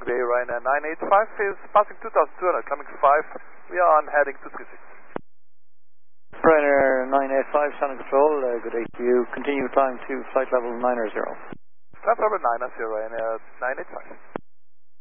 Bay, Ryanair 985 is passing 2,200, coming 5. We are on heading 236. Ryanair 985, Shannon Control, good day to you. Continue climb to flight level 900. Flight level 900, Ryanair 985.